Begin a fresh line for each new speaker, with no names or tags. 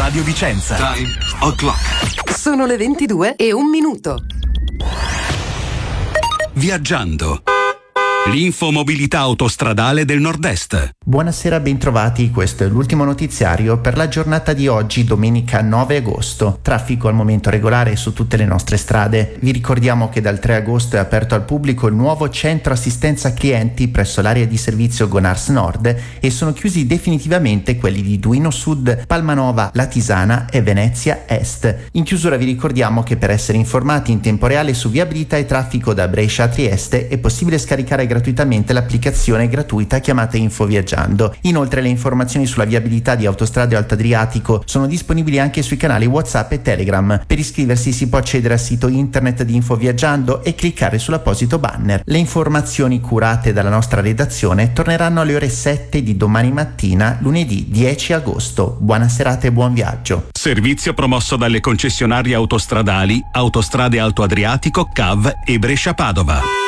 Radio Vicenza.
Time o'clock.
Sono le 22:01.
Viaggiando. L'infomobilità autostradale del Nord-Est.
Buonasera, bentrovati. Questo è l'ultimo notiziario per la giornata di oggi, domenica 9 agosto. Traffico al momento regolare su tutte le nostre strade. Vi ricordiamo che dal 3 agosto è aperto al pubblico il nuovo centro assistenza clienti presso l'area di servizio Gonars Nord e sono chiusi definitivamente quelli di Duino Sud, Palmanova, Latisana e Venezia Est. In chiusura vi ricordiamo che per essere informati in tempo reale su viabilità e traffico da Brescia a Trieste è possibile scaricare gratuitamente l'applicazione gratuita chiamata Info Viaggiando. Inoltre le informazioni sulla viabilità di Autostrade Alto Adriatico sono disponibili anche sui canali WhatsApp e Telegram. Per iscriversi si può accedere al sito internet di Info Viaggiando e cliccare sull'apposito banner. Le informazioni curate dalla nostra redazione torneranno alle ore 7 di domani mattina, lunedì 10 agosto. Buona serata e buon viaggio.
Servizio promosso dalle concessionarie autostradali Autostrade Alto Adriatico, CAV e Brescia Padova.